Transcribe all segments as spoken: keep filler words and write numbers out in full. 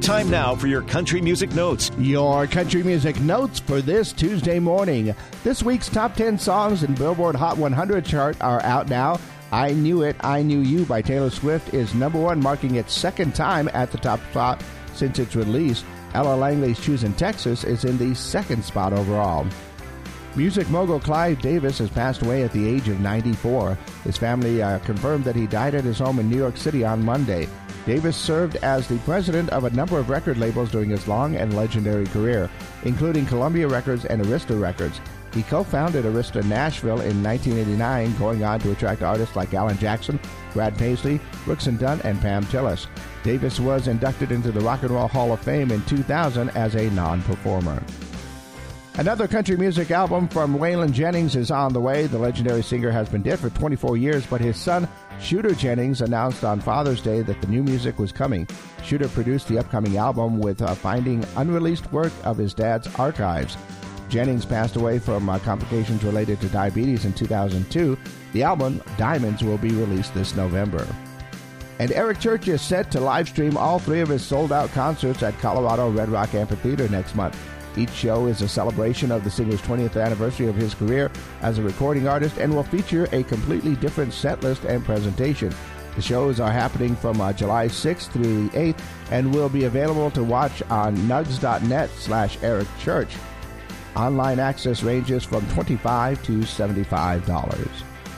Time now for your country music notes. Your country music notes for this Tuesday morning. This week's top ten songs in Billboard Hot one hundred chart are out now. I Knew It, I Knew You by Taylor Swift is number one, marking its second time at the top spot since its release. Ella Langley's Choosing Texas is in the second spot overall. Music mogul Clive Davis has passed away at the age of ninety-four. His family uh, confirmed that he died at his home in New York City on Monday. Davis served as the president of a number of record labels during his long and legendary career, including Columbia Records and Arista Records. He co-founded Arista Nashville in nineteen eighty-nine, going on to attract artists like Alan Jackson, Brad Paisley, Brooks and Dunn, and Pam Tillis. Davis was inducted into the Rock and Roll Hall of Fame in two thousand as a non-performer. Another country music album from Waylon Jennings is on the way. The legendary singer has been dead for twenty-four years, but his son, Shooter Jennings, announced on Father's Day that the new music was coming. Shooter produced the upcoming album with uh, finding unreleased work of his dad's archives. Jennings passed away from uh, complications related to diabetes in two thousand two. The album, Diamonds, will be released this November. And Eric Church is set to live stream all three of his sold-out concerts at Colorado Red Rock Amphitheater next month. Each show is a celebration of the singer's twentieth anniversary of his career as a recording artist and will feature a completely different set list and presentation. The shows are happening from uh, July sixth through the eighth and will be available to watch on nugs.net slash Eric Church. Online access ranges from twenty-five dollars to seventy-five dollars.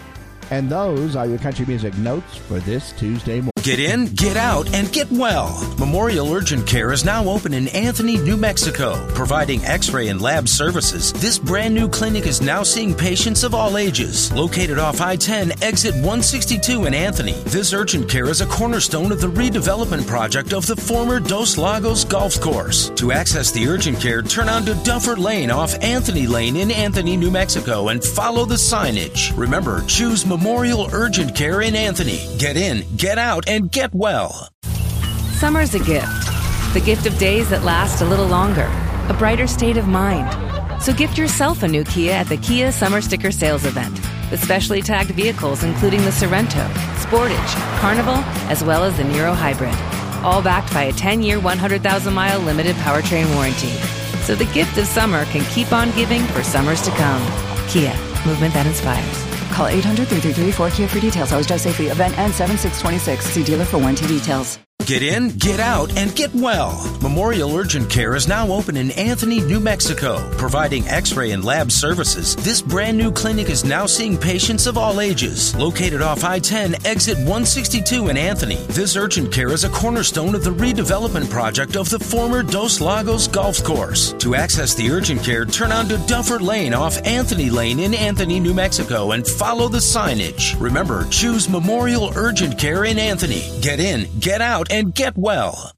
And those are your country music notes for this Tuesday morning. Get in, get out, and get well. Memorial Urgent Care is now open in Anthony, New Mexico, providing x-ray and lab services. This brand new clinic is now seeing patients of all ages. Located off I ten, exit one sixty-two in Anthony, this urgent care is a cornerstone of the redevelopment project of the former Dos Lagos Golf Course. To access the urgent care, turn onto Duffer Lane off Anthony Lane in Anthony, New Mexico, and follow the signage. Remember, choose Memorial Urgent Care in Anthony. Get in, get out, and get well. Summer's a gift. The gift of days that last a little longer. A brighter state of mind. So gift yourself a new Kia at the Kia Summer Sticker Sales Event. With specially tagged vehicles including the Sorrento, Sportage, Carnival, as well as the Niro Hybrid. All backed by a ten-year, one hundred thousand mile limited powertrain warranty. So the gift of summer can keep on giving for summers to come. Kia, movement that inspires. Call eight hundred, three three three, four K I A for details. Always drive safely. Event ends seven six twenty-six. See dealer for warranty details. Get in, get out, and get well. Memorial Urgent Care is now open in Anthony, New Mexico, providing x-ray and lab services. This brand new clinic is now seeing patients of all ages. Located off I ten, exit one sixty-two in Anthony, this urgent care is a cornerstone of the redevelopment project of the former Dos Lagos Golf Course. To access the urgent care, turn onto Duffer Lane off Anthony Lane in Anthony, New Mexico, and follow the signage. Remember, choose Memorial Urgent Care in Anthony. Get in, get out, and get well.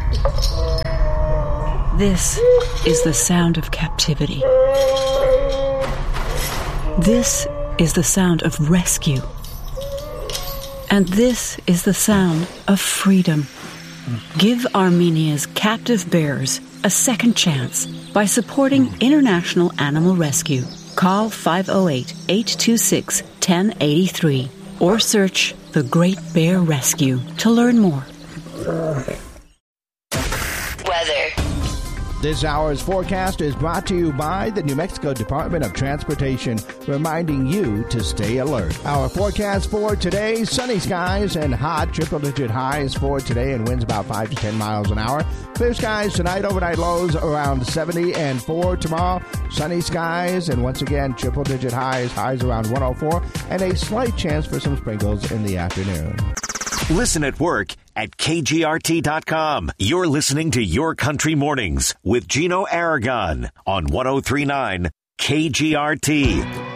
This is the sound of captivity. This is the sound of rescue. And this is the sound of freedom. Give Armenia's captive bears a second chance by supporting International Animal Rescue. Call five oh eight, eight two six, one oh eight three or search The Great Bear Rescue to learn more. Weather. This hour's forecast is brought to you by the New Mexico Department of Transportation, reminding you to stay alert. Our forecast for today, sunny skies and hot, triple-digit highs for today and winds about five to ten miles an hour. Clear skies tonight, overnight lows around seventy, and for tomorrow, sunny skies and once again, triple-digit highs, highs around one oh four, and a slight chance for some sprinkles in the afternoon. Listen at work at K G R T dot com. You're listening to Your Country Mornings with Gino Aragon on one oh three point nine K G R T.